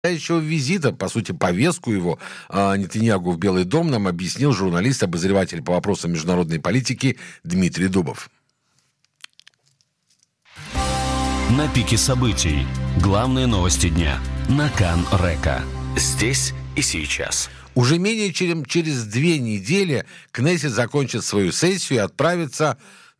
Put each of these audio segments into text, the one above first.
визита, по сути, повестку его Нетаньяху в Белый дом нам объяснил журналист-обозреватель по вопросам международной политики Дмитрий Дубов. На пике событий. Главные новости дня. На Кан-Река. Здесь и сейчас. Уже менее чем через 2 недели Кнессет закончит свою сессию и отправится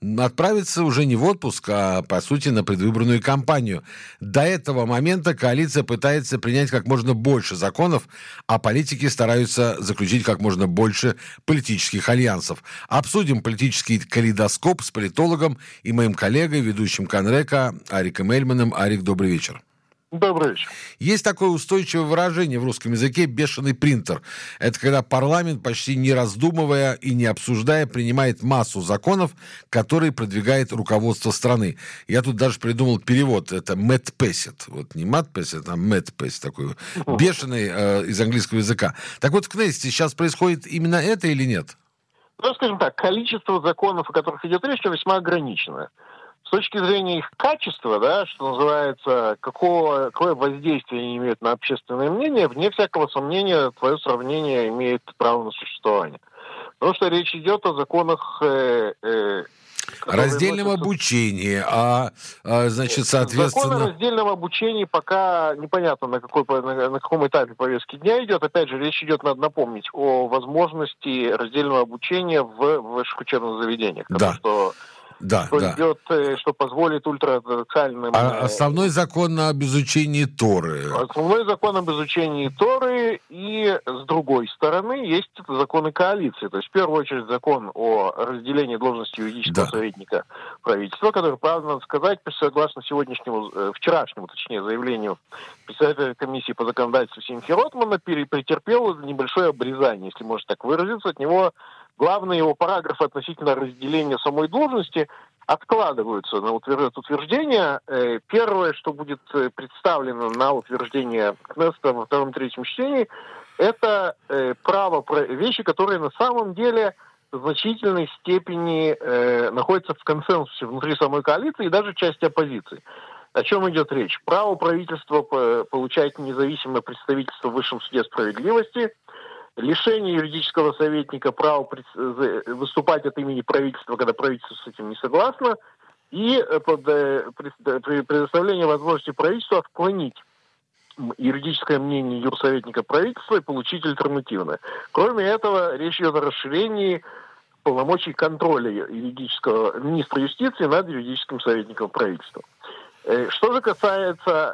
уже не в отпуск, а, по сути, на предвыборную кампанию. До этого момента коалиция пытается принять как можно больше законов, а политики стараются заключить как можно больше политических альянсов. Обсудим политический калейдоскоп с политологом и моим коллегой, ведущим Кан-Река Ариком Эльманом. Арик, добрый вечер. Добрый вечер. Есть такое устойчивое выражение в русском языке «бешеный принтер». Это когда парламент, почти не раздумывая и не обсуждая, принимает массу законов, которые продвигает руководство страны. Я тут даже придумал перевод. Это «Мэтт Пэссет». Вот не «Мэтт Пэссет», а «Мэтт Пэссет». Такой бешеный из английского языка. Так вот, в Кнессете сейчас происходит именно это или нет? Ну, скажем так, количество законов, о которых идет речь, весьма ограничено. С точки зрения их качества, да, что называется, какое воздействие они имеют на общественное мнение, вне всякого сомнения, твое сравнение имеет право на существование. Потому что речь идет о законах... О раздельном обучении, значит, соответственно... Закон о раздельном обучении пока непонятно, на каком этапе повестки дня идет. Опять же, речь идет, надо напомнить, о возможности раздельного обучения в высших учебных заведениях. Да. Идет, что позволит ультраортодоксальным... Основной закон об изучении Торы. Основной закон об изучении Торы, и с другой стороны есть законы коалиции. То есть, в первую очередь, закон о разделении должности юридического советника правительства, который, правда, надо сказать, согласно вчерашнему заявлению председателя комиссии по законодательству Симхи Ротмана, претерпел небольшое обрезание, если можно так выразиться. От него главные его параграфы относительно разделения самой должности откладываются на утверждение. Первое, что будет представлено на утверждение Кнессета во втором и третьем чтении, это вещи, которые на самом деле в значительной степени находятся в консенсусе внутри самой коалиции и даже части оппозиции. О чем идет речь? Право правительства получать независимое представительство в Высшем суде справедливости, лишение юридического советника права выступать от имени правительства, когда правительство с этим не согласно, и предоставление возможности правительству отклонить юридическое мнение юрсоветника правительства и получить альтернативное. Кроме этого, речь идет о расширении полномочий контроля юридического министра юстиции над юридическим советником правительства. Что же касается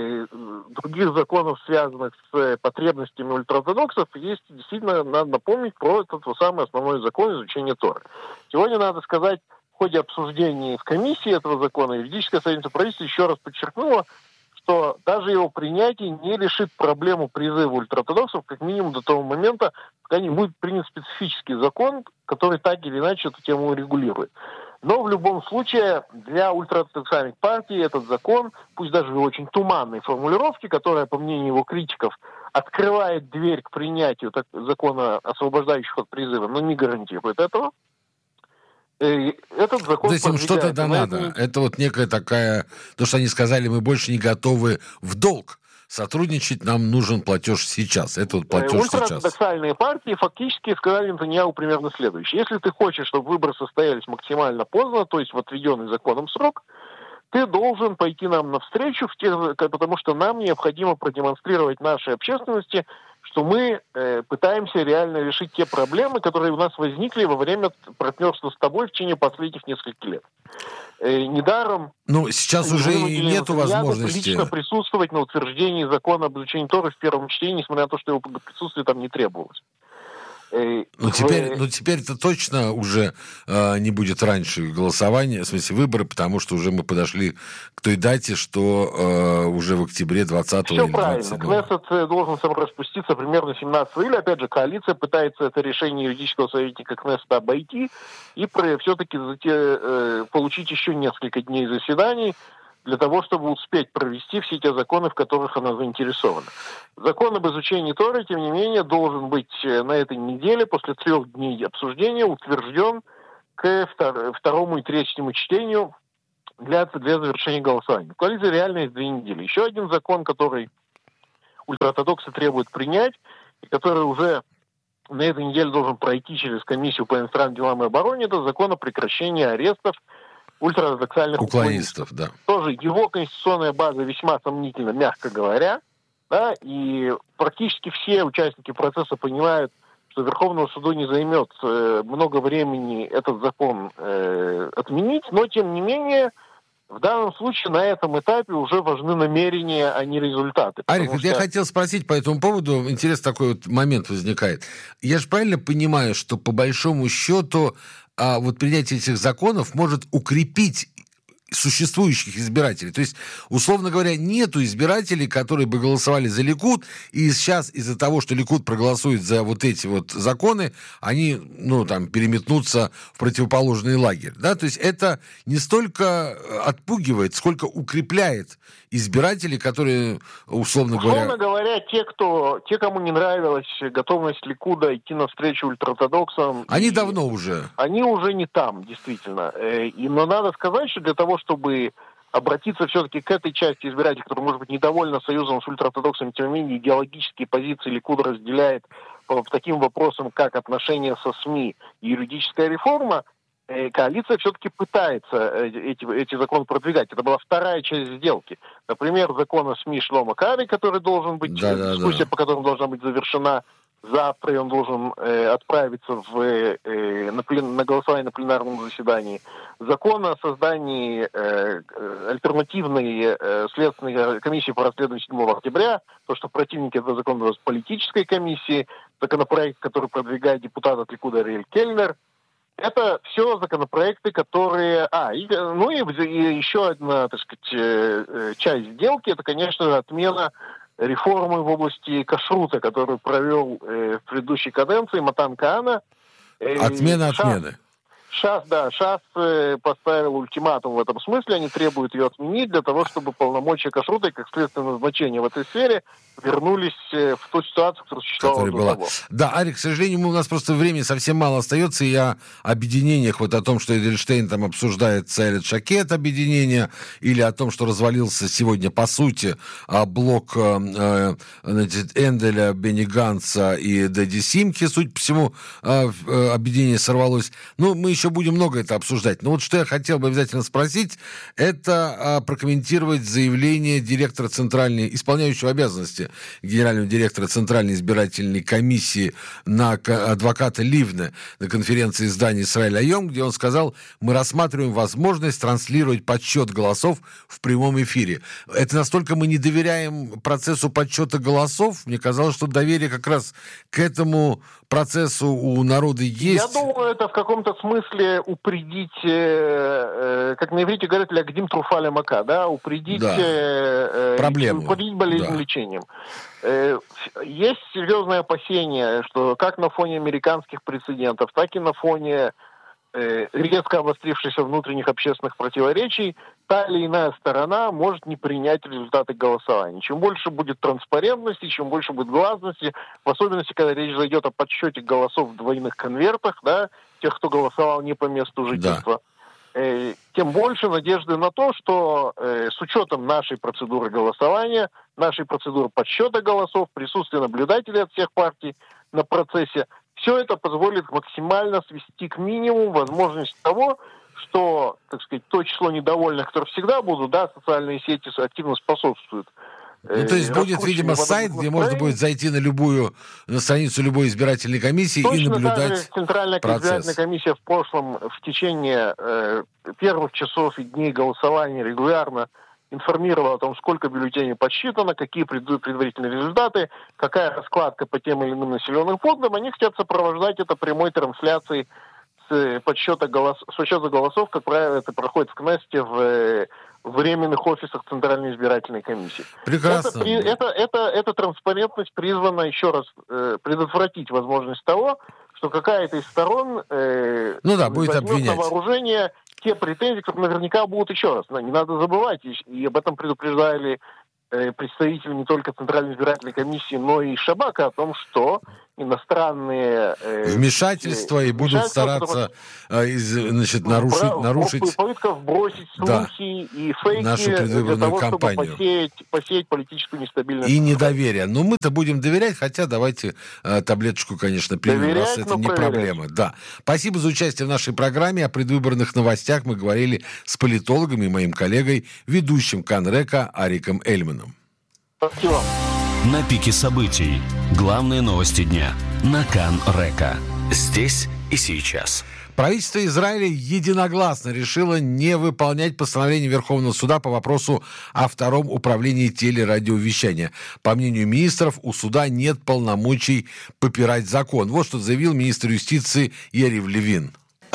других законов, связанных с потребностями ультраортодоксов, есть действительно, надо напомнить про этот самый основной закон изучения Торы. Сегодня, надо сказать, в ходе обсуждения в комиссии этого закона юридическое советник правительства еще раз подчеркнуло, что даже его принятие не решит проблему призыва ультраортодоксов, как минимум до того момента, пока не будет принят специфический закон, который так или иначе эту тему регулирует. Но в любом случае для ультраортодоксальных партий этот закон, пусть даже в очень туманной формулировке, которая, по мнению его критиков, открывает дверь к принятию закона, освобождающих от призыва, но не гарантирует этого. Этот закон... То есть им что-то надо. Это вот некая такая... То, что они сказали, мы больше не готовы в долг сотрудничать, нам нужен платеж сейчас. Это вот платеж сейчас. Ультраортодоксальные партии фактически сказали Нетаньяху примерно следующее. Если ты хочешь, чтобы выборы состоялись максимально поздно, то есть в отведенный законом срок, ты должен пойти нам навстречу, потому что нам необходимо продемонстрировать нашей общественности, что мы пытаемся реально решить те проблемы, которые у нас возникли во время партнерства с тобой в течение последних нескольких лет. Недаром... сейчас уже и нету возможности... лично присутствовать на утверждении закона об изучении Торы в первом чтении, несмотря на то, что его присутствие там не требовалось. Теперь-то точно уже не будет раньше голосования, в смысле выборы, потому что уже мы подошли к той дате, что уже в октябре 20-го или 27-го. Все правильно. Кнессет должен сам распуститься примерно 17 июля. Опять же, коалиция пытается это решение юридического советника Кнессета обойти и все-таки получить еще несколько дней заседаний для того, чтобы успеть провести все те законы, в которых она заинтересована. Закон об изучении Торы, тем не менее, должен быть на этой неделе, после 3 дней обсуждения, утвержден к второму и третьему чтению для завершения голосования. В коалиции реально есть 2 недели. Еще один закон, который ультраортодоксы требуют принять, и который уже на этой неделе должен пройти через комиссию по иностранным делам и обороне, это закон о прекращении арестов ультраортодоксальных уклонистов. Да. Тоже его конституционная база весьма сомнительна, мягко говоря, да, и практически все участники процесса понимают, что Верховному суду не займет много времени этот закон отменить, но тем не менее в данном случае на этом этапе уже важны намерения, а не результаты. Арик, я хотел спросить по этому поводу, интересный такой вот момент возникает. Я же правильно понимаю, что по большому счету вот принятие этих законов может укрепить существующих избирателей. То есть, условно говоря, нету избирателей, которые бы голосовали за Ликуд, и сейчас из-за того, что Ликуд проголосует за вот эти вот законы, они, переметнутся в противоположный лагерь. Да? То есть, это не столько отпугивает, сколько укрепляет избирателей, которые, условно говоря, те, кому не нравилась готовность Ликуда идти навстречу ультраортодоксам, они давно уже. Они уже не там, действительно. Но надо сказать, что для того, чтобы обратиться все-таки к этой части избирателей, которая, может быть, недовольна союзом с ультраортодоксами, тем не менее идеологические позиции Ликуда разделяет по таким вопросам, как отношения со СМИ и юридическая реформа, коалиция все-таки пытается эти законы продвигать. Это была вторая часть сделки. Например, закон о СМИ Шломо Кари, который должен быть, дискуссия по которому должна быть завершена завтра, и он должен отправиться на голосование на пленарном заседании. Закон о создании альтернативной следственной комиссии по расследованию 7 октября, то, что противники этого закона называют политической комиссией, законопроект, который продвигает депутат от Ликуда Ариэль Кельнер. Это все законопроекты, которые... и еще одна, часть сделки, это, конечно, отмена реформы в области кашрута, которую провел в предыдущей каденции Матан Каана. Отмена отмены. ШАС поставил ультиматум в этом смысле, они требуют ее отменить для того, чтобы полномочия кашрута и как следственное назначение в этой сфере вернулись в ту ситуацию, которая существовала до того. Да, Арик, к сожалению, у нас просто времени совсем мало остается, и о объединениях, вот о том, что Эдельштейн там обсуждает Аэлит Шакет объединение, или о том, что развалился сегодня, по сути, блок Энделя, Бенни Ганца и Дэдди Симки, судя по всему, объединение сорвалось. Мы еще будем много это обсуждать. Но вот что я хотел бы обязательно спросить, это прокомментировать заявление директора исполняющего обязанности генерального директора Центральной избирательной комиссии адвоката Ливне на конференции издания «Исраэль Айом», где он сказал: мы рассматриваем возможность транслировать подсчет голосов в прямом эфире. Это настолько мы не доверяем процессу подсчета голосов? Мне казалось, что доверие как раз к этому процессу у народа есть. Я думаю, это в каком-то смысле упредить, как на иврите говорят, лягдим труфаля мака, да, упредить проблему, упредить болезнь лечением. Есть серьезное опасение, что как на фоне американских прецедентов, так и на фоне резко обострившихся внутренних общественных противоречий, та или иная сторона может не принять результаты голосования. Чем больше будет транспарентности, чем больше будет гласности, в особенности, когда речь зайдет о подсчете голосов в двойных конвертах, да, тех, кто голосовал не по месту жительства, тем больше надежды на то, что с учетом нашей процедуры голосования, нашей процедуры подсчета голосов, присутствия наблюдателей от всех партий на процессе, все это позволит максимально свести к минимуму возможность того, что, то число недовольных, которые всегда будут, да, социальные сети активно способствуют. То есть будет, видимо, сайт, где можно будет зайти на страницу любой избирательной комиссии и наблюдать процесс. Центральная избирательная комиссия в течение первых часов и дней голосования регулярно информировала о том, сколько бюллетеней подсчитано, какие предварительные результаты, какая раскладка по тем или иным населенным пунктам. Они хотят сопровождать это прямой трансляцией с подсчета голосов, как правило, это проходит в Кнессете в временных офисах Центральной избирательной комиссии. Прекрасно. Эта транспарентность призвана еще раз предотвратить возможность того, что какая-то из сторон будет обвинять на вооружение те претензии, которые наверняка будут еще раз. Но не надо забывать, и об этом предупреждали представители не только Центральной избирательной комиссии, но и Шабака о том, что иностранные вмешательства и будут стараться нарушить попытка вбросить слухи и фейки нашу предвыборную для того, кампанию. чтобы посеять политическую нестабильность. И недоверие. Но мы-то будем доверять, хотя давайте таблеточку, конечно, примем, доверять, раз это не проверять. проблема. Да. Спасибо за участие в нашей программе. О предвыборных новостях мы говорили с политологом и моим коллегой, ведущим Кан-Река Ариком Эльманом. Спасибо. На пике событий. Главные новости дня. На Кан-Река. Здесь и сейчас. Правительство Израиля единогласно решило не выполнять постановление Верховного суда по вопросу о втором управлении телерадиовещания. По мнению министров, у суда нет полномочий попирать закон. Вот что заявил министр юстиции Ярив Левин.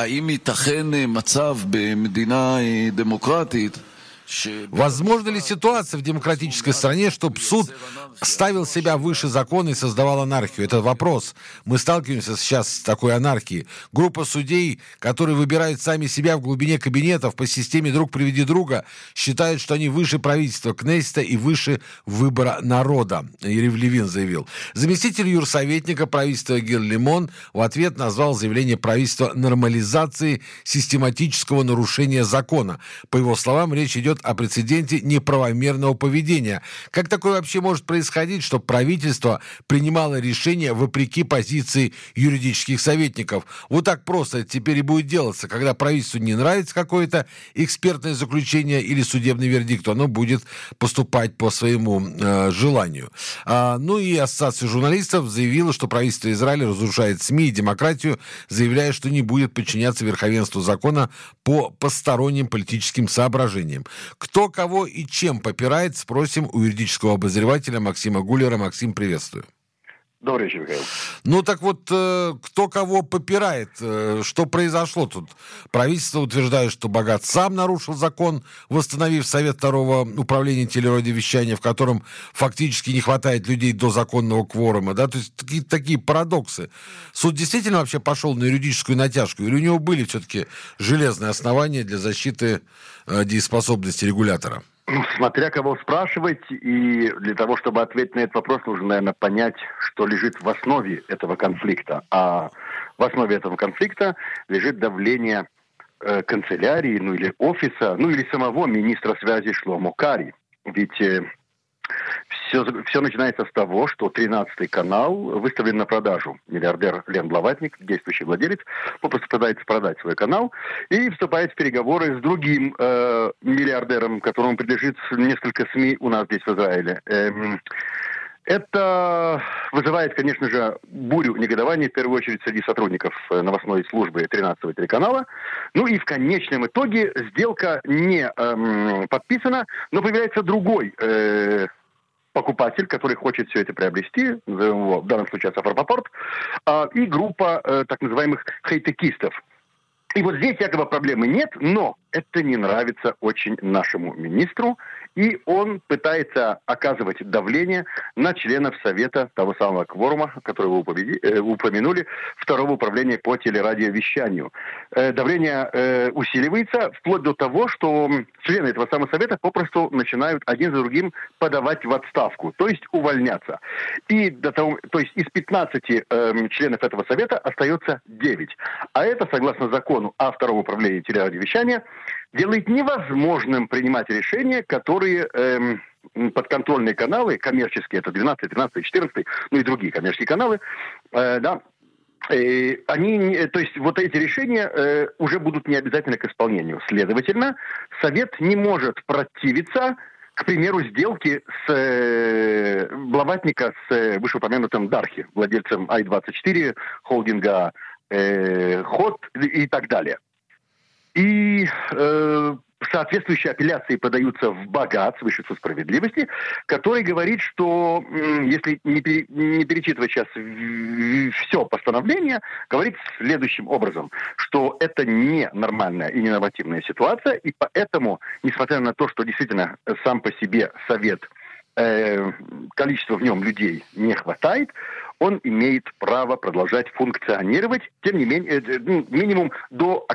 Возможно ли ситуация в демократической стране, чтобы суд ставил себя выше закона и создавал анархию? Это вопрос. Мы сталкиваемся сейчас с такой анархией. Группа судей, которые выбирают сами себя в глубине кабинетов по системе «друг приведи друга», считают, что они выше правительства Кнессета и выше выбора народа, Ярив Левин заявил. Заместитель юрсоветника правительства Гир Лимон в ответ назвал заявление правительства нормализации систематического нарушения закона. По его словам, речь идет о прецеденте неправомерного поведения. Как такое вообще может происходить, чтобы правительство принимало решение вопреки позиции юридических советников? Вот так просто это теперь и будет делаться. Когда правительству не нравится какое-то экспертное заключение или судебный вердикт, оно будет поступать по своему желанию. Ну и Ассоциация журналистов заявила, что правительство Израиля разрушает СМИ и демократию, заявляя, что не будет подчиняться верховенству закона по посторонним политическим соображениям. Кто, кого и чем попирает, спросим у юридического обозревателя Максима Гулера. Максим, приветствую. Добрый вечер, Михаил. Ну так вот, кто кого попирает? Что произошло тут? Правительство утверждает, что Багат сам нарушил закон, восстановив Совет второго управления телерадиовещания, в котором фактически не хватает людей до законного кворума. Да? То есть такие парадоксы. Суд действительно вообще пошел на юридическую натяжку? Или у него были все-таки железные основания для защиты дееспособности регулятора? Смотря кого спрашивать, и для того, чтобы ответить на этот вопрос, нужно, наверное, понять, что лежит в основе этого конфликта. А в основе этого конфликта лежит давление канцелярии, или офиса, или самого министра связи Шломо Кари. Ведь все начинается с того, что 13-й канал выставлен на продажу. Миллиардер Лен Блаватник, действующий владелец, попросту пытается продать свой канал и вступает в переговоры с другим миллиардером, которому принадлежит несколько СМИ у нас здесь в Израиле. Это вызывает, конечно же, бурю негодования, в первую очередь, среди сотрудников новостной службы 13-го телеканала. Ну и в конечном итоге сделка не подписана, но появляется другой покупатель, который хочет все это приобрести, в данном случае Сафар-Папорт, и группа так называемых хай-текистов. И вот здесь якобы проблемы нет, но это не нравится очень нашему министру, и он пытается оказывать давление на членов Совета того самого кворума, который вы упомянули, второго управления по телерадиовещанию. Давление усиливается вплоть до того, что члены этого самого Совета попросту начинают один за другим подавать в отставку, то есть увольняться. И то есть из 15 членов этого Совета остается 9. А это, согласно закону о втором управлении телерадиовещания, делает невозможным принимать решения, которые подконтрольные каналы, коммерческие, это 12, 13, 14, и другие коммерческие каналы, они, то есть вот эти решения уже будут не обязательны к исполнению. Следовательно, Совет не может противиться, к примеру, сделки с Блаватника с вышеупомянутым Дархи, владельцем Ай-24, холдинга Ход и так далее. И соответствующие апелляции подаются в Багат, Высший суд справедливости, который говорит, что если не перечитывать сейчас все постановление, говорит следующим образом, что это не нормальная и не нормативная ситуация, и поэтому, несмотря на то, что действительно сам по себе Совет, количество в нем людей не хватает, он имеет право продолжать функционировать, тем не менее, минимум до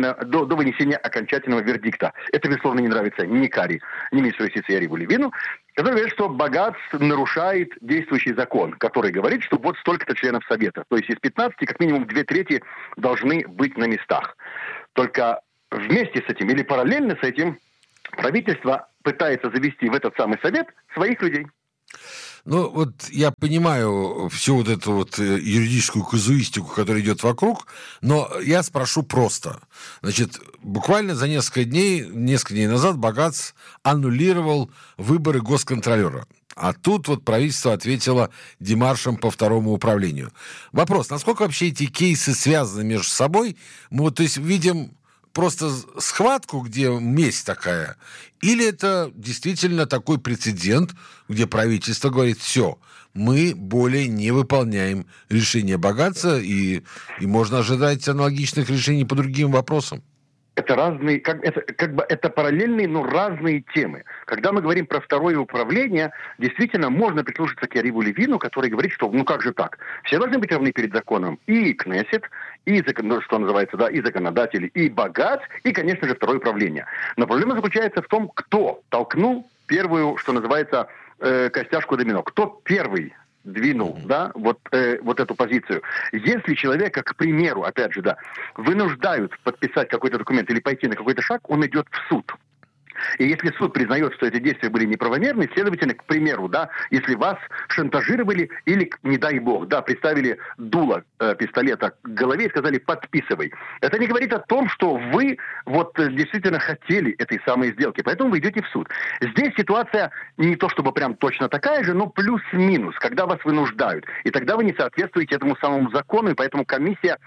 вынесения окончательного вердикта. Это, безусловно, не нравится ни Кари, ни министру юстиции Яриву Левину. который говорит, что Багац нарушает действующий закон, который говорит, что вот столько-то членов Совета. То есть из 15 как минимум 2/3 должны быть на местах. Только вместе с этим или параллельно с этим правительство пытается завести в этот самый Совет своих людей. Ну, вот я понимаю всю вот эту вот юридическую казуистику, которая идет вокруг, но я спрошу просто. Значит, буквально за несколько дней назад Багац аннулировал выборы госконтролера. А тут вот правительство ответило демаршем по второму управлению. Вопрос, насколько вообще эти кейсы связаны между собой? Мы вот, то есть, видим просто схватку, где месть такая, или это действительно такой прецедент, где правительство говорит, все, мы более не выполняем решение Багаца, и можно ожидать аналогичных решений по другим вопросам? Это разные, это параллельные, но разные темы. Когда мы говорим про второе управление, действительно можно прислушаться к Яриву Левину, который говорит, что ну как же так? Все должны быть равны перед законом. И Кнессет, и, что называется, да, и законодатели, и Багац, и, конечно же, второе управление. Но проблема заключается в том, кто толкнул первую, что называется, костяшку домино. Кто первый двинул, да, вот эту позицию. Если человека, к примеру, опять же, да, вынуждают подписать какой-то документ или пойти на какой-то шаг, он идет в суд. И если суд признает, что эти действия были неправомерны, следовательно, к примеру, да, если вас шантажировали или, не дай бог, да, приставили дуло пистолета к голове и сказали «подписывай». Это не говорит о том, что вы вот действительно хотели этой самой сделки, поэтому вы идете в суд. Здесь ситуация не то чтобы прям точно такая же, но плюс-минус, когда вас вынуждают. И тогда вы не соответствуете этому самому закону, и поэтому комиссия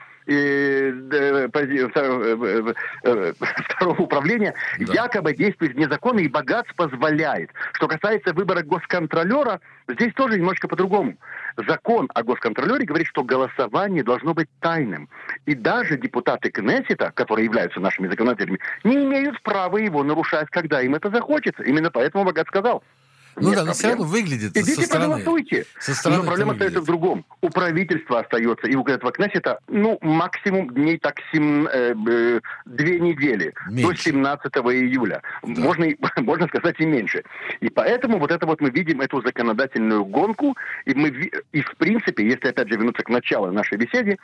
второго управления якобы действует незаконно, и Багац позволяет. Что касается выбора госконтролера, здесь тоже немножко по-другому. Закон о госконтролере говорит, что голосование должно быть тайным. И даже депутаты Кнессета, которые являются нашими законодателями, не имеют права его нарушать, когда им это захочется. Именно поэтому Багац сказал: ну да, но все равно выглядит идите, со стороны. проголосуйте. Но проблема остается в другом. У правительства остается, и у этого Кнессета, максимум дней так 2 недели. Меньше. До 17 июля. Да. Можно сказать и меньше. И поэтому вот это вот мы видим эту законодательную гонку, и в принципе, если опять же вернуться к началу нашей беседы,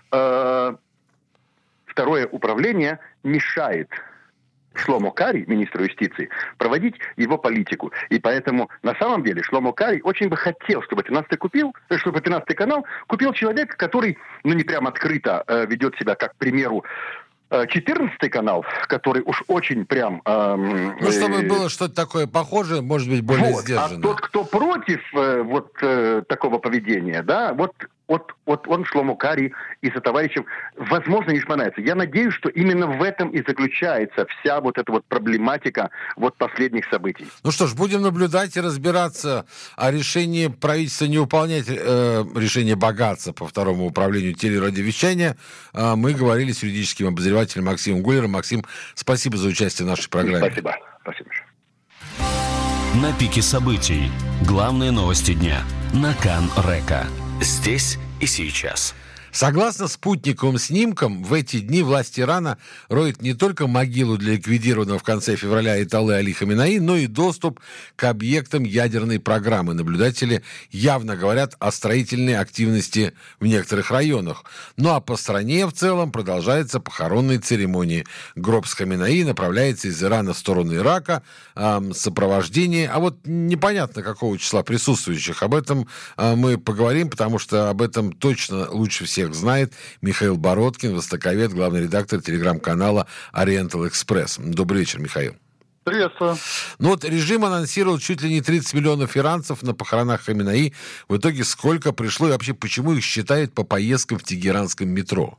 второе управление мешает Шломо Кари, министру юстиции, проводить его политику. И поэтому, на самом деле, Шломо Кари очень бы хотел, чтобы 13-й канал купил человек, который, не прям открыто ведет себя, как, к примеру, 14-й канал, который уж очень прям... чтобы было что-то такое похожее, может быть, более сдержанное. А тот, кто против такого поведения, да, вот он, Шломо Кари, и со товарищем, возможно, не шмонается. Я надеюсь, что именно в этом и заключается вся вот эта вот проблематика вот последних событий. Ну что ж, будем наблюдать и разбираться о решении правительства не выполнять решение Багаца по второму управлению телерадиовещания. Мы говорили с юридическим обозревателем Максимом Гулером. Максим, спасибо за участие в нашей программе. Спасибо. Спасибо. На пике событий. Главные новости дня. На Кан Река. Здесь и сейчас. Согласно спутниковым снимкам, в эти дни власти Ирана роют не только могилу для ликвидированного в конце февраля Аятоллы Али Хаминеи, но и доступ к объектам ядерной программы. Наблюдатели явно говорят о строительной активности в некоторых районах. Ну а по стране в целом продолжаются похоронные церемонии. Гроб с Хаминеи направляется из Ирана в сторону Ирака. Сопровождение. А вот непонятно, какого числа присутствующих. Об этом мы поговорим, потому что об этом точно лучше всех знает Михаил Бородкин, востоковед, главный редактор телеграм-канала Oriental Express. Добрый вечер, Михаил. Приветствую. Ну вот режим анонсировал чуть ли не 30 миллионов иранцев на похоронах Хаминеи. В итоге сколько пришло и вообще почему их считают по поездкам в тегеранском метро?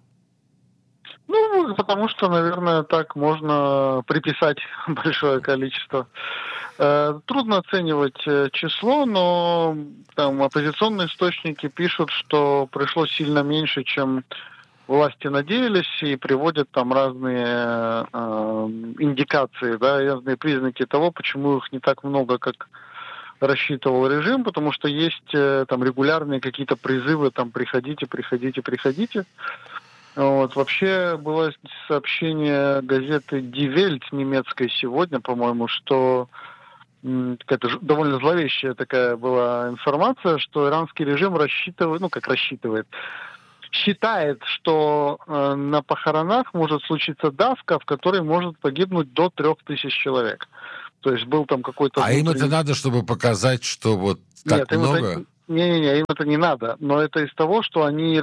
Потому что, наверное, так можно приписать большое количество. Трудно оценивать число, но там оппозиционные источники пишут, что пришло сильно меньше, чем власти надеялись, и приводят там разные индикации, разные признаки того, почему их не так много, как рассчитывал режим, потому что есть там регулярные какие-то призывы, там приходите. Вообще было сообщение газеты Die Welt немецкой сегодня, по-моему, что какая-то довольно зловещая такая была информация, что иранский режим считает, что на похоронах может случиться давка, в которой может погибнуть до 3000 человек. То есть был там какой-то... А им это надо, чтобы показать, что вот так Нет, много? Не-не-не, им это не надо. Но это из того, что они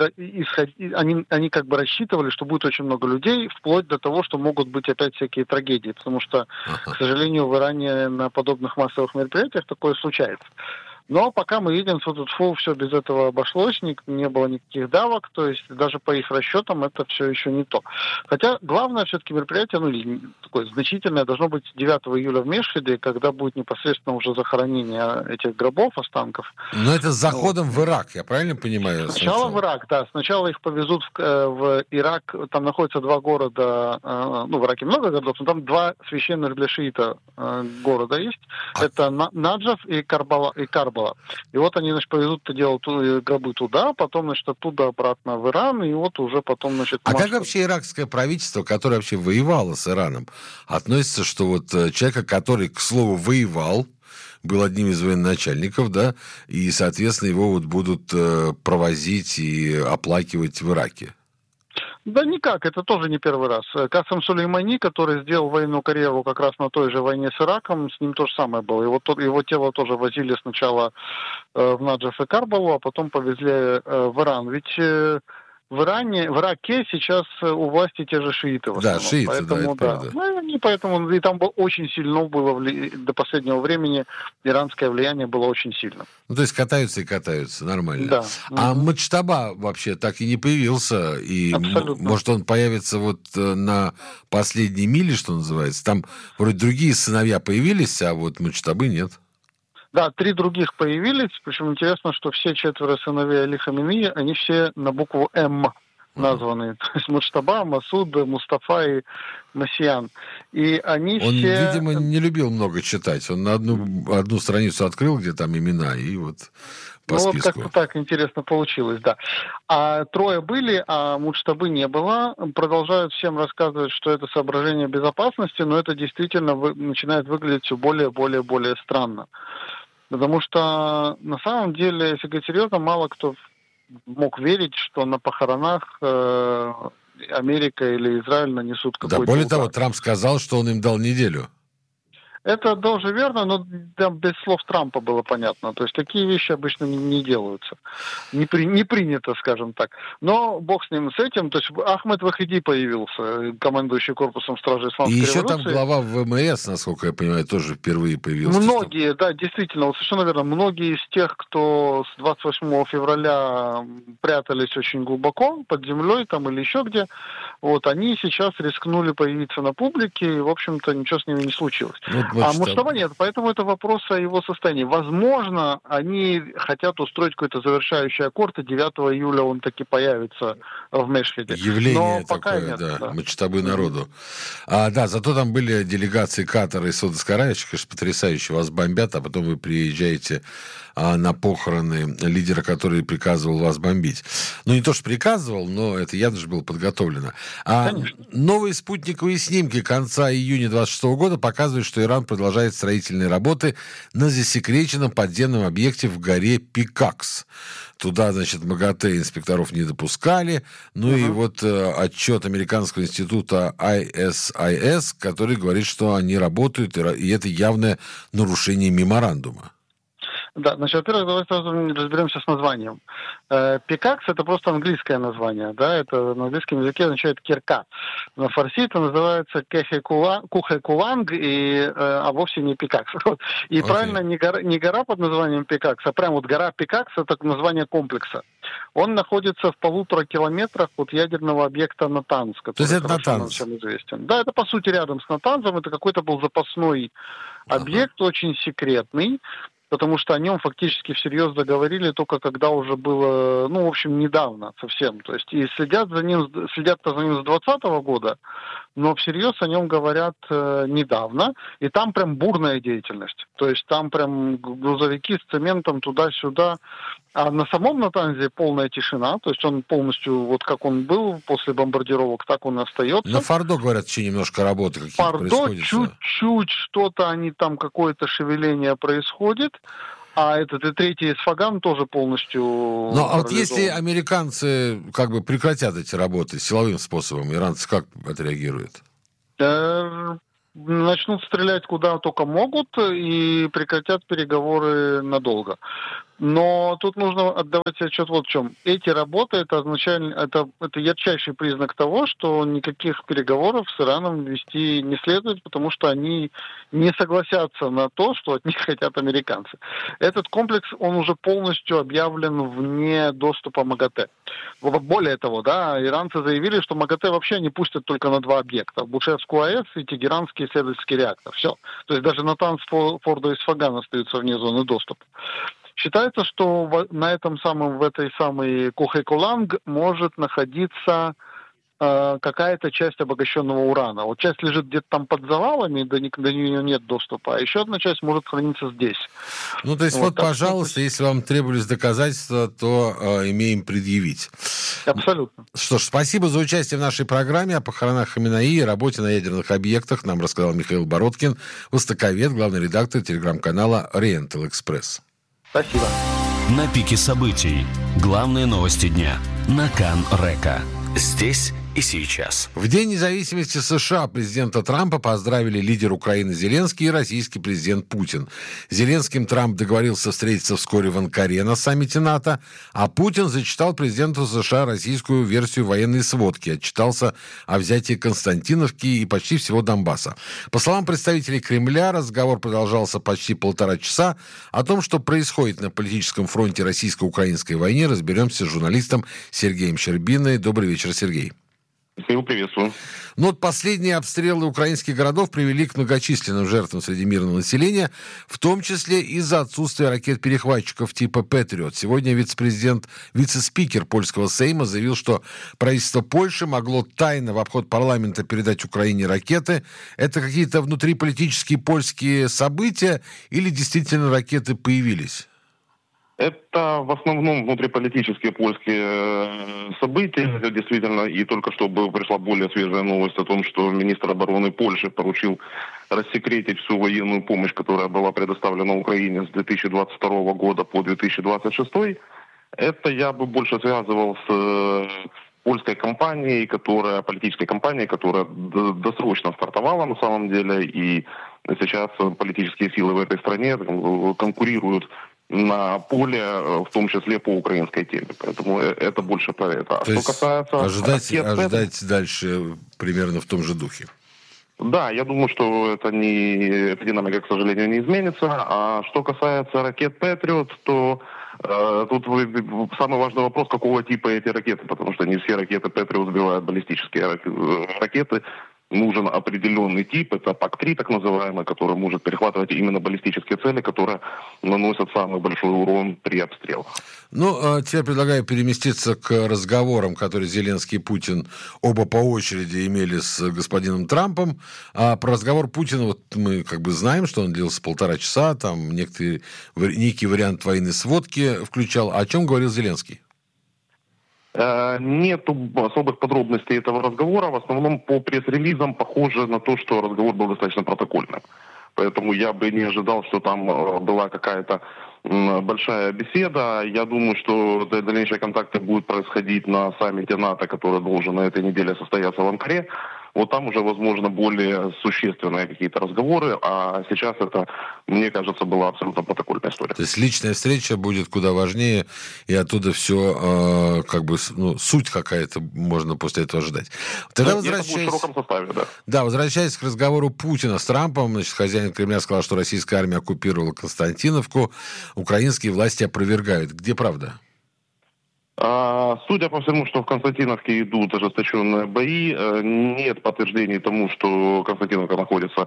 как бы рассчитывали, что будет очень много людей, вплоть до того, что могут быть опять всякие трагедии. Потому что, к сожалению, в Иране на подобных массовых мероприятиях такое случается. Но пока мы видим, что тут все без этого обошлось, не было никаких давок, то есть даже по их расчетам это все еще не то. Хотя главное все-таки мероприятие, такое значительное, должно быть 9 июля в Мешхеде, когда будет непосредственно уже захоронение этих гробов, останков. Но это с заходом в Ирак, я правильно понимаю? Сначала в Ирак, да. Сначала их повезут в Ирак, там находятся 2 города, в Ираке много городов, но там 2 священных для шиита города есть. Это Наджаф и Карбала. И вот они, повезут это дело гробы туда, потом, оттуда обратно в Иран, и вот уже потом, А как вообще иракское правительство, которое вообще воевало с Ираном, относится, что вот человека, который, к слову, воевал, был одним из военачальников, да, и, соответственно, его вот будут провозить и оплакивать в Ираке? Да никак, это тоже не первый раз. Касем Сулеймани, который сделал военную карьеру как раз на той же войне с Ираком, с ним то же самое было. Его тело тоже возили сначала в Наджаф и Карбалу, а потом повезли в Иран. Ведь в Ираке сейчас у власти те же шииты в основном. Да, шииты, поэтому, да, это правда. Поэтому и там очень сильно было до последнего времени иранское влияние было очень сильно. То есть катаются и катаются, нормально. Да. А Муджтаба вообще так и не появился, и может он появится вот на последней миле, что называется. Там вроде другие сыновья появились, а вот Муджтабы нет. Да, 3 других появились, причем интересно, что все 4 сыновей Али Хаминеи, они все на букву «М» названы. То есть Муджтаба, Масуд, Мустафа и Масиян. И они Он, все... видимо, не любил много читать. Он на одну страницу открыл, где там имена, и вот по списку. Вот как-то так интересно получилось, да. А 3 были, а Муджтабы не было. Продолжают всем рассказывать, что это соображение безопасности, но это действительно начинает выглядеть все более странно. Потому что, на самом деле, если говорить серьезно, мало кто мог верить, что на похоронах Америка или Израиль нанесут какой-то Да, более удар. того, Трамп сказал, что он им дал неделю. Это тоже верно, но там без слов Трампа было понятно. То есть такие вещи обычно не делаются. Не принято, скажем так. Но бог с ним, с этим. То есть Ахмед Вахиди появился, командующий корпусом стражи исламской революции. И еще там глава ВМС, насколько я понимаю, тоже впервые появился. Многие, да, действительно, вот совершенно верно. Многие из тех, кто с 28 февраля прятались очень глубоко, под землей там или еще где, вот, они сейчас рискнули появиться на публике, и, в общем-то, ничего с ними не случилось. А Муджтаба нет, поэтому это вопрос о его состоянии. Возможно, они хотят устроить какой-то завершающий аккорд, и 9 июля он таки появится в Мешхеде. Явление но пока такое, нет, да, Муджтабы народу. Да, зато там были делегации Катара и Саудовской Аравии, конечно, потрясающе, вас бомбят, а потом вы приезжаете на похороны лидера, который приказывал вас бомбить. Ну, не то, что приказывал, но это явно же было подготовлено. Новые спутниковые снимки конца июня 26 года показывают, что Иран продолжает строительные работы на засекреченном подземном объекте в горе Пикакс. Туда, значит, МАГАТЭ инспекторов не допускали. И вот отчет Американского института ISIS, который говорит, что они работают, и это явное нарушение меморандума. Да, значит, во-первых, давайте сразу разберемся с названием. Пикакс — это просто английское название, да, это на английском языке означает кирка. На фарси это называется Кухекуланг, а вовсе не Пикакс. И правильно, не гора под названием Пикакс, а прям вот гора Пикакс — это название комплекса. Он находится в 1,5 километрах от ядерного объекта Натанз, который хорошо всем известен. Да, это по сути рядом с Натанзом, это какой-то был запасной объект, очень секретный. потому что о нем фактически всерьез заговорили только когда уже было, ну, в общем, недавно совсем. То есть и следят-то за ним с 2020 года, но всерьез о нем говорят недавно, и там прям бурная деятельность. То есть там прям грузовики с цементом туда-сюда. А на самом Натанзе полная тишина, то есть он полностью, вот как он был после бомбардировок, так он и остается. На Фордо, говорят, еще немножко работы какие-то Фордо происходят. чуть-чуть что-то, они там какое-то шевеление происходит. А этот и третий Исфаган тоже полностью... Ну, а вот если американцы как бы прекратят эти работы силовым способом, иранцы как отреагируют? Начнут стрелять куда только могут и прекратят переговоры надолго. Но тут нужно отдавать себе отчет вот в чем. Эти работы, это означает, это ярчайший признак того, что никаких переговоров с Ираном вести не следует, потому что они не согласятся на то, что от них хотят американцы. Этот комплекс, он уже полностью объявлен вне доступа МАГАТЭ. Более того, да, иранцы заявили, что МАГАТЭ вообще не пустят только на 2 объекта. Бушевскую АЭС и Тегеранский исследовательский реактор. Все. То есть даже Натанз, Фордо и Исфаган остаются вне зоны доступа. Считается, что в этой самой Кохеколанг может находиться какая-то часть обогащенного урана. Вот часть лежит где-то там под завалами, до нее нет доступа, а еще одна часть может храниться здесь. Ну, то есть вот пожалуйста, если вам требовались доказательства, то имеем предъявить. Абсолютно. Что ж, спасибо за участие в нашей программе о похоронах Хаминеи и работе на ядерных объектах. Нам рассказал Михаил Бородкин, востоковед, главный редактор телеграм-канала Oriental Express. Спасибо. На пике событий. Главные новости дня. На Кан Река. Здесь и сейчас. В День независимости США президента Трампа поздравили лидер Украины Зеленский и российский президент Путин. С Зеленским Трамп договорился встретиться вскоре в Анкаре на саммите НАТО, а Путин зачитал президенту США российскую версию военной сводки, отчитался о взятии Константиновки и почти всего Донбасса. По словам представителей Кремля, разговор продолжался почти 1,5 часа. О том, что происходит на политическом фронте российско-украинской войны, разберемся с журналистом Сергеем Щербиной. Добрый вечер, Сергей. Михаил, приветствую. Но вот последние обстрелы украинских городов привели к многочисленным жертвам среди мирного населения, в том числе из-за отсутствия ракет-перехватчиков типа «Патриот». Сегодня вице-спикер польского Сейма заявил, что правительство Польши могло тайно в обход парламента передать Украине ракеты. Это какие-то внутриполитические польские события или действительно ракеты появились? Это в основном внутриполитические польские события, действительно, и только что пришла более свежая новость о том, что министр обороны Польши поручил рассекретить всю военную помощь, которая была предоставлена Украине с 2022 года по 2026. Это я бы больше связывал с польской компанией, политической компанией, которая досрочно стартовала на самом деле, и сейчас политические силы в этой стране конкурируют на поле, в том числе по украинской теме. Поэтому это больше про это. А что касается... Ожидать дальше примерно в том же духе. Да, я думаю, что эта динамика, к сожалению, не изменится. А что касается ракет «Патриот», то тут самый важный вопрос, какого типа эти ракеты, потому что не все ракеты «Патриот» сбивают баллистические ракеты. Нужен определенный тип, это ПАК-3 так называемый, который может перехватывать именно баллистические цели, которые наносят самый большой урон при обстрелах. Ну, теперь предлагаю переместиться к разговорам, которые Зеленский и Путин оба по очереди имели с господином Трампом. А про разговор Путина вот мы как бы знаем, что он длился 1,5 часа, там некий вариант военной сводки включал. А о чем говорил Зеленский? Нет особых подробностей этого разговора. В основном по пресс-релизам похоже на то, что разговор был достаточно протокольным. Поэтому я бы не ожидал, что там была какая-то большая беседа. Я думаю, что дальнейшие контакты будут происходить на саммите НАТО, который должен на этой неделе состояться в Анкаре. Вот там уже, возможно, более существенные какие-то разговоры, а сейчас это, мне кажется, была абсолютно протокольная история. То есть личная встреча будет куда важнее, и оттуда все, суть какая-то можно после этого ожидать. Тогда возвращаясь... Это будет в широком составе, да. Да, возвращаясь к разговору Путина с Трампом, значит, хозяин Кремля сказал, что российская армия оккупировала Константиновку, украинские власти опровергают. Где правда? Судя по всему, что в Константиновке идут ожесточенные бои, нет подтверждений тому, что Константиновка находится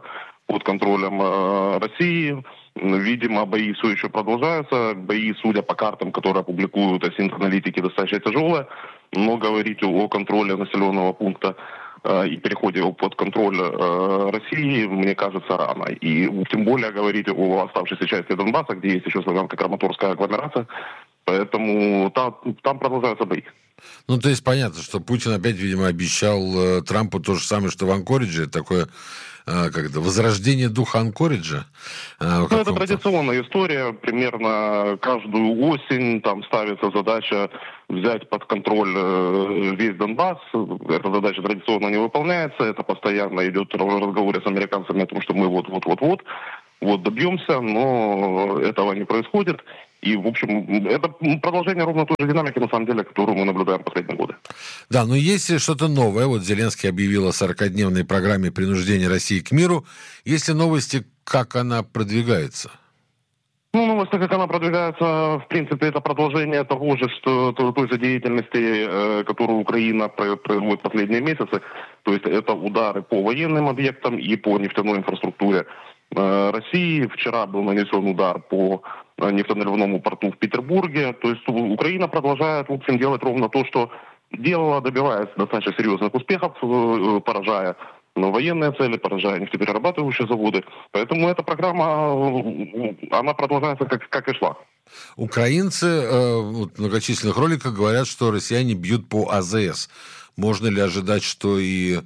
под контролем России. Видимо, бои все еще продолжаются. Бои, судя по картам, которые публикуют аналитики, достаточно тяжелые. Но говорить о контроле населенного пункта и переходе его под контроль России, мне кажется, рано. И тем более говорить о оставшейся части Донбасса, где есть еще Славянско-Краматорская агломерация. Поэтому там продолжаются бои. Ну, то есть понятно, что Путин опять, видимо, обещал Трампу то же самое, что в Анкоридже. Такое, возрождение духа Анкориджа. Это традиционная история. Примерно каждую осень там ставится задача взять под контроль весь Донбасс. Эта задача традиционно не выполняется. Это постоянно идет разговоры с американцами о том, что мы вот добьемся, но этого не происходит. И, в общем, это продолжение ровно той же динамики, на самом деле, которую мы наблюдаем в последние годы. Да, но есть что-то новое. Вот Зеленский объявил о 40-дневной программе принуждения России к миру. Есть ли новости, как она продвигается? Ну, новости, как она продвигается, в принципе, это продолжение того же, что той же деятельности, которую Украина производит последние месяцы. То есть это удары по военным объектам и по нефтяной инфраструктуре России. Вчера был нанесен удар по нефтеналивному порту в Петербурге. То есть Украина продолжает, в общем, делать ровно то, что делала, добиваясь достаточно серьезных успехов, поражая военные цели, поражая нефтеперерабатывающие заводы. Поэтому эта программа, она продолжается как и шла. Украинцы в многочисленных роликах говорят, что россияне бьют по АЗС. Можно ли ожидать, что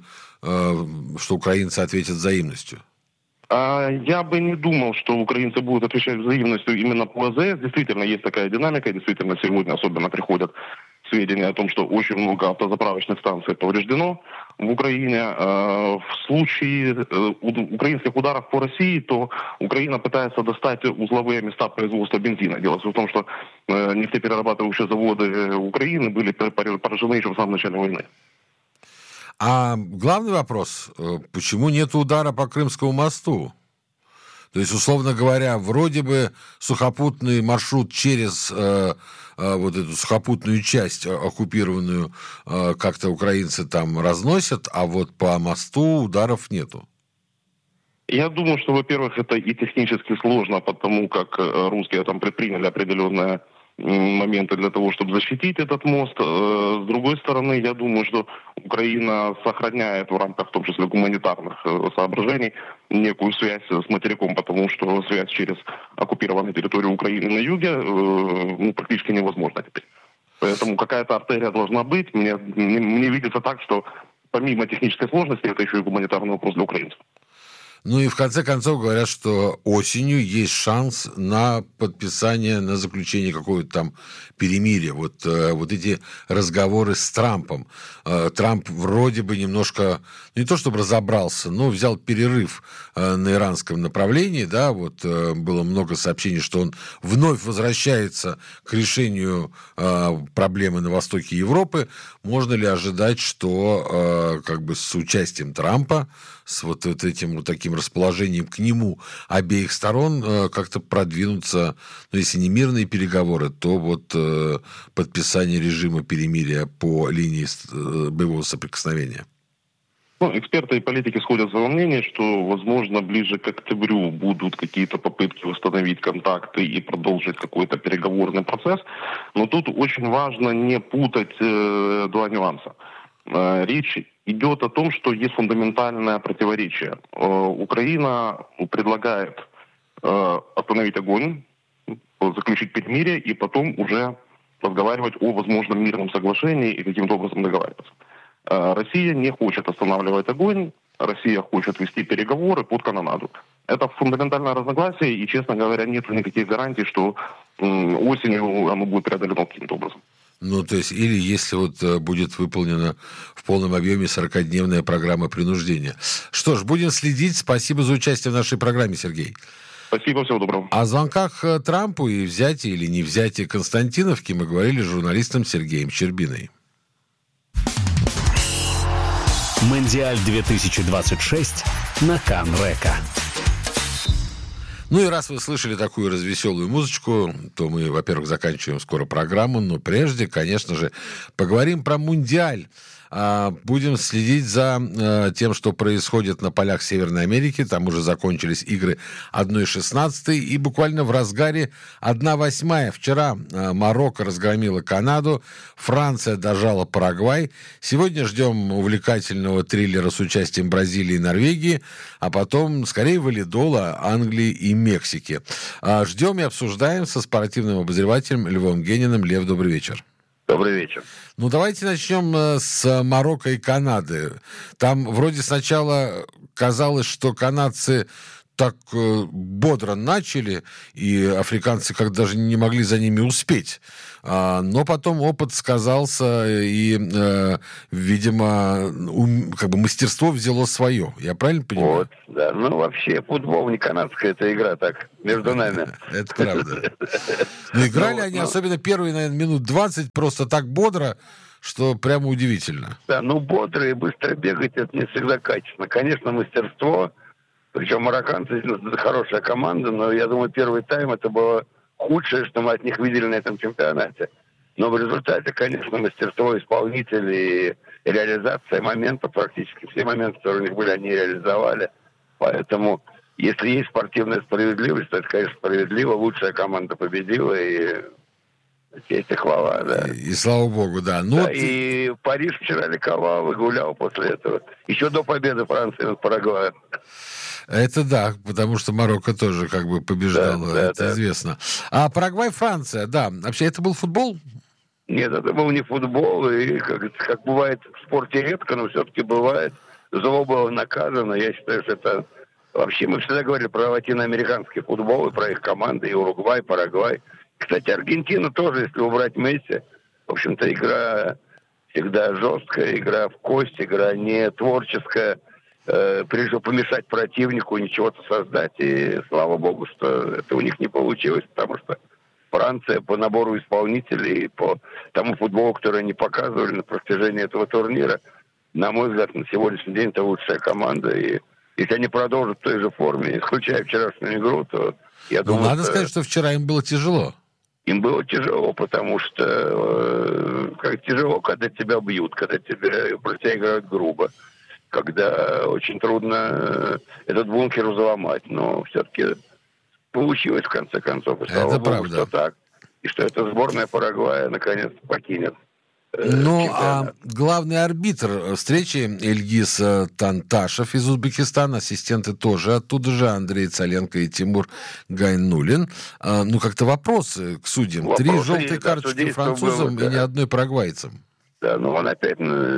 украинцы ответят взаимностью? Я бы не думал, что украинцы будут отвечать взаимностью именно по АЗС. Действительно, есть такая динамика. Действительно, сегодня особенно приходят сведения о том, что очень много автозаправочных станций повреждено в Украине. В случае украинских ударов по России, то Украина пытается достать узловые места производства бензина. Дело в том, что нефтеперерабатывающие заводы Украины были поражены еще в самом начале войны. А главный вопрос, почему нет удара по Крымскому мосту? То есть, условно говоря, вроде бы сухопутный маршрут через вот эту сухопутную часть оккупированную как-то украинцы там разносят, а вот по мосту ударов нету. Я думаю, что, во-первых, это и технически сложно, потому как русские там предприняли определенные моменты для того, чтобы защитить этот мост. С другой стороны, я думаю, что Украина сохраняет в рамках, в том числе, гуманитарных соображений, некую связь с материком, потому что связь через оккупированную территорию Украины на юге практически невозможна теперь. Поэтому какая-то артерия должна быть. Мне видится так, что помимо технической сложности, это еще и гуманитарный вопрос для украинцев. Ну и в конце концов говорят, что осенью есть шанс на подписание, на заключение какого-то там перемирия. Вот эти разговоры с Трампом. Трамп вроде бы немножко, не то чтобы разобрался, но взял перерыв на иранском направлении. Да, вот было много сообщений, что он вновь возвращается к решению проблемы на востоке Европы. Можно ли ожидать, что как бы с участием Трампа, с вот этим вот таким расположением к нему обеих сторон как-то продвинуться, ну, если не мирные переговоры, то вот подписание режима перемирия по линии боевого соприкосновения? Эксперты и политики сходятся во мнении, что, возможно, ближе к октябрю будут какие-то попытки восстановить контакты и продолжить какой-то переговорный процесс. Но тут очень важно не путать два нюанса. Речь идет о том, что есть фундаментальное противоречие. Украина предлагает остановить огонь, заключить перемирие и потом уже разговаривать о возможном мирном соглашении и каким-то образом договариваться. Россия не хочет останавливать огонь, Россия хочет вести переговоры под канонаду. Это фундаментальное разногласие, и, честно говоря, нет никаких гарантий, что осенью оно будет преодолено каким-то образом. Ну, то есть, или если вот будет выполнена в полном объеме 40-дневная программа принуждения. Что ж, будем следить. Спасибо за участие в нашей программе, Сергей. Спасибо, всего доброго. О звонках Трампу и взятии или не взятии Константиновки мы говорили с журналистом Сергеем Щербиной. Мондиаль 2026 на Кан-Река. Ну и раз вы слышали такую развеселую музычку, то мы, во-первых, заканчиваем скоро программу, но прежде, конечно же, поговорим про Мундиаль. Будем следить за тем, что происходит на полях Северной Америки. Там уже закончились игры 1/16. И буквально в разгаре 1/8. Вчера Марокко разгромила Канаду, Франция дожала Парагвай. Сегодня ждем увлекательного триллера с участием Бразилии и Норвегии, а потом, скорее, валидола Англии и Мексики. Ждем и обсуждаем со спортивным обозревателем Львом Гениным. Лев, добрый вечер. Добрый вечер. Ну, давайте начнем с Марокко и Канады. Там вроде сначала казалось, что канадцы так бодро начали, и африканцы как даже не могли за ними успеть. Но потом опыт сказался, и, видимо, как бы мастерство взяло свое. Я правильно понимаю? Вот, да. Ну, вообще, футбол не канадская, это игра так, между нами. Это правда. Но играли они, особенно первые, наверное, минут 20, просто так бодро, что прямо удивительно. Да, ну, бодро и быстро бегать, это не всегда качественно. Конечно, мастерство. Причем марокканцы хорошая команда, но я думаю, первый тайм это было худшее, что мы от них видели на этом чемпионате. Но в результате, конечно, мастерство исполнителей и реализация моментов, практически все моменты, которые у них были, они реализовали. Поэтому, если есть спортивная справедливость, то это, конечно, справедливо. Лучшая команда победила, и честь и хвала, да. И слава богу, да. Ну, да, и Париж вчера ликовал и гулял после этого. Еще до победы Франции над Парагваем. Это да, потому что Марокко тоже как бы побеждало, это известно. А Парагвай-Франция, да. Вообще, это был футбол? Нет, это был не футбол. И как бывает в спорте редко, но все-таки бывает. Зло было наказано. Я считаю, что это... Вообще, мы всегда говорили про латиноамериканский футбол и про их команды, и Уругвай, и Парагвай. Кстати, Аргентина тоже, если убрать Месси, в общем-то, игра всегда жесткая, игра в кость, игра не творческая. Прежде всего помешать противнику, ничего-то создать. И слава богу, что это у них не получилось, потому что Франция по набору исполнителей, по тому футболу, который они показывали на протяжении этого турнира, на мой взгляд, на сегодняшний день это лучшая команда. И если они продолжат в той же форме, исключая вчерашнюю игру, то я думаю... Надо сказать, что вчера им было тяжело. Им было тяжело, потому что тяжело, когда тебя бьют, когда про тебя играют грубо, когда очень трудно этот бункер взломать. Но все-таки получилось, в конце концов. И слава богу, правда, что так. И что эта сборная Парагвая наконец покинет. Ну, а главный арбитр встречи Ильгиз Танташев из Узбекистана, ассистенты тоже оттуда же, Андрей Цаленко и Тимур Гайнуллин. Ну, как-то вопросы к судьям. 3 желтые карточки французам и ни одной парагвайцам. Да, но он опять,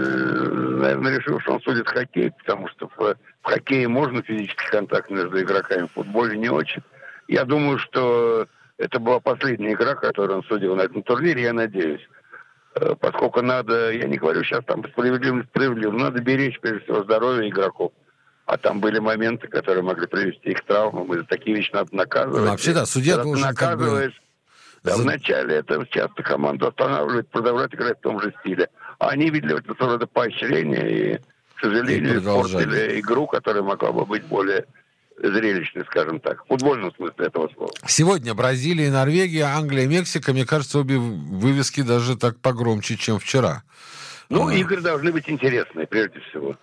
наверное, решил, что он судит хоккей, потому что в хоккее можно физический контакт между игроками, в футболе не очень. Я думаю, что это была последняя игра, которую он судил на этом турнире, я надеюсь. Поскольку надо, я не говорю сейчас там справедливо, надо беречь, прежде всего, здоровье игроков. А там были моменты, которые могли привести их к травмам, и за такие вещи надо наказывать. Ну, вообще, да, судья должен наказываешь. Да, вначале это часто команду останавливает, продолжать играть в том же стиле. А они видели это рода поощрения и, к сожалению, испортили игру, которая могла бы быть более зрелищной, скажем так, в футбольном смысле этого слова. Сегодня Бразилия и Норвегия, Англия и Мексика, мне кажется, обе вывески даже так погромче, чем вчера. Ну, игры должны быть интересные, прежде всего.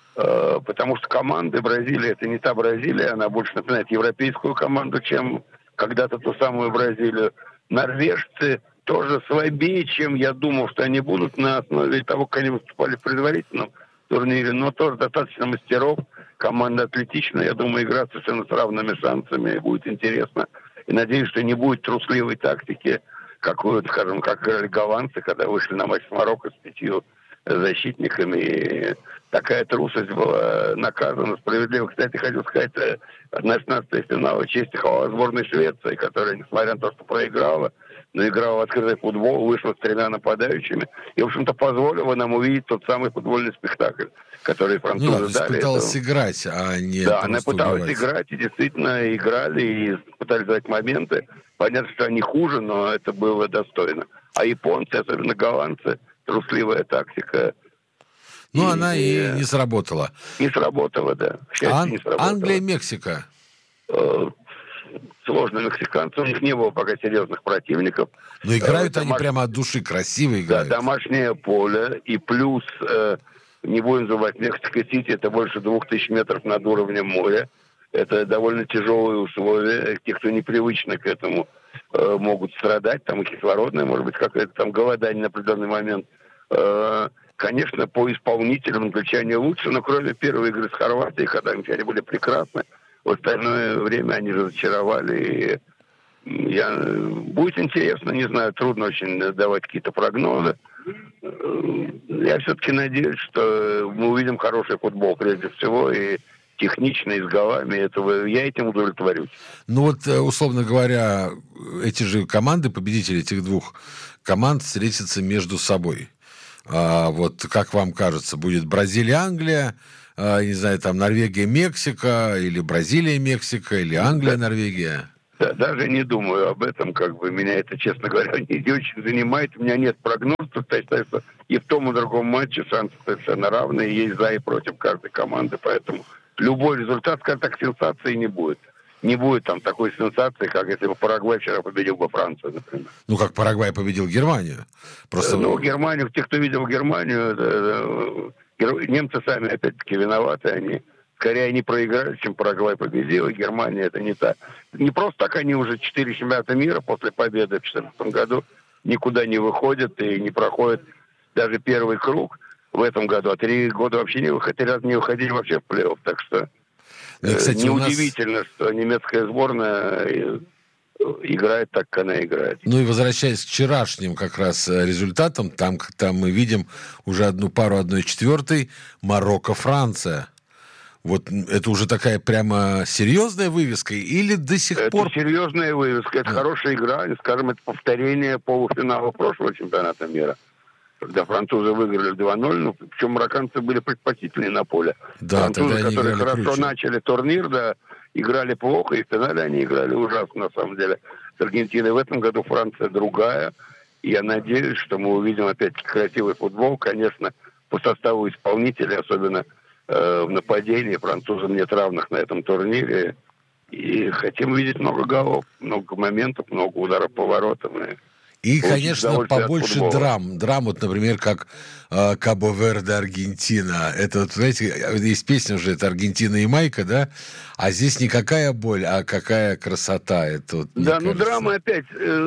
Потому что команды Бразилии, это не та Бразилия, она больше напоминает европейскую команду, чем когда-то ту самую Бразилию. Норвежцы тоже слабее, чем я думал, что они будут на основе того, как они выступали в предварительном турнире, но тоже достаточно мастеров. Команда атлетичная, я думаю, игра совершенно с равными шансами, будет интересно. И надеюсь, что не будет трусливой тактики, скажем, как играли голландцы, когда вышли на матч с Марокко с 5 защитниками. И такая трусость была наказана справедливо. Кстати, хочу сказать, 1/16 финала честь и хвала сборной Швеции, которая, несмотря на то, что проиграла, но играла в открытый футбол, вышла с 3 нападающими и, в общем-то, позволила нам увидеть тот самый футбольный спектакль, который французы дали. Она пыталась играть, а не да, она пыталась играть, и действительно играли, и пытались дать моменты. Понятно, что они хуже, но это было достойно. А японцы, особенно голландцы, трусливая тактика. Ну, она и не сработала. Не сработала, да. К счастью, не сработала. Англия и Мексика. сложно мексиканцы, у них не было пока серьезных противников. Но играют они прямо от души, красиво играют. Да, домашнее поле, и плюс, не будем забывать, Мексико-Сити это больше 2000 метров над уровнем моря. Это довольно тяжелые условия. Те, кто непривычны к этому, могут страдать. Там и кислородное, может быть, какое-то там голодание на определенный момент. Конечно, по исполнителям англичане лучше, но кроме первой игры с Хорватией, когда англичане были прекрасны, в остальное время они разочаровали. Будет интересно, не знаю, трудно очень давать какие-то прогнозы. Я все-таки надеюсь, что мы увидим хороший футбол прежде всего, и технично, и с голами. Я этим удовлетворюсь. Ну вот, условно говоря, эти же команды, победители этих двух команд, встретятся между собой. Вот как вам кажется, будет Бразилия-Англия, не знаю, там Норвегия-Мексика, или Бразилия-Мексика, или Англия-Норвегия? Да, даже не думаю об этом, меня это, честно говоря, не очень занимает. У меня нет прогнозов, что и в том и другом матче шансы совершенно равные, есть за и против каждой команды, поэтому любой результат, скажем так, сенсации не будет. Не будет там такой сенсации, как если бы Парагвай вчера победил бы Францию, например. Ну, как Парагвай победил Германию. Просто... Германию, те, кто видел Германию, немцы сами, опять-таки, виноваты. Скорее, они проиграли, чем Парагвай победил. И Германия это не та. Не просто так они уже 4 чемпионата мира после победы в 2014 году никуда не выходят и не проходят даже первый круг в этом году. А 3 года вообще не выходили вообще в плей-офф. Так что кстати, неудивительно, что немецкая сборная играет так, как она играет. Ну и возвращаясь к вчерашним как раз результатам, там мы видим уже одну пару 1/4 Марокко-Франция. Вот это уже такая прямо серьезная вывеска или до сих пор... Это серьезная вывеска, это хорошая игра, скажем, это повторение полуфинала прошлого чемпионата мира, когда французы выиграли 2-0, причем марокканцы были предпочтительнее на поле. Да, французы, которые хорошо круче. начали турнир, играли плохо, и в финале они играли ужасно, на самом деле, с Аргентиной. В этом году Франция другая, и я надеюсь, что мы увидим опять-таки красивый футбол, конечно, по составу исполнителей, особенно в нападении. Французам нет равных на этом турнире. И хотим видеть много голов, много моментов, много ударов по воротам. И, конечно, побольше драм. Драм, вот, например, как Кабо-Верде, Аргентина. Это, вот, знаете, есть песня уже, это Аргентина и Майка, да? А здесь не какая боль, а какая красота. Это, вот, да, драма опять,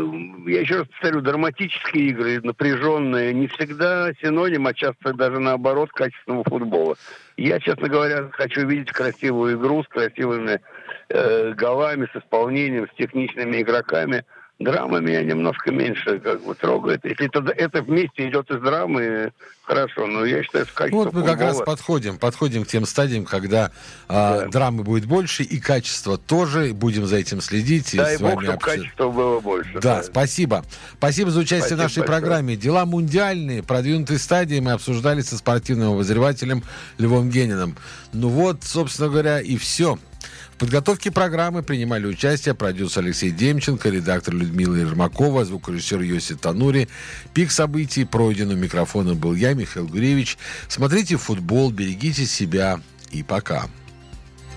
я еще раз повторю, драматические игры, напряженные, не всегда синоним, а часто даже наоборот, качественного футбола. Я, честно говоря, хочу видеть красивую игру с красивыми голами, с исполнением, с техничными игроками. Драма меня немножко меньше трогает. Если это вместе идет из драмы, хорошо, но я считаю, что качество вот мы как раз подходим к тем стадиям, когда драмы будет больше, и качество тоже, будем за этим следить. Дай бог, чтобы качество было больше. Да, спасибо. Спасибо за участие в нашей программе. Дела мундиальные, продвинутые стадии мы обсуждали со спортивным обозревателем Львом Гениным. Ну вот, собственно говоря, и все. В подготовке программы принимали участие продюсер Алексей Демченко, редактор Людмила Ермакова, звукорежиссер Йоси Танури. Пик событий пройден, у микрофона был я, Михаил Гуревич. Смотрите футбол, берегите себя и пока.